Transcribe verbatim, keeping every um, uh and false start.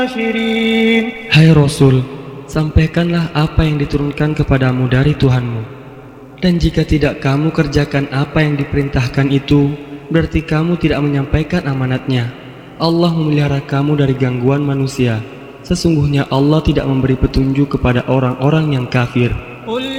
Hai Rasul, sampaikanlah apa yang diturunkan kepadamu dari Tuhanmu. Dan jika tidak kamu kerjakan apa yang diperintahkan itu, berarti kamu tidak menyampaikan amanatnya. Allah memelihara kamu dari gangguan manusia. Sesungguhnya Allah tidak memberi petunjuk kepada orang-orang yang kafir.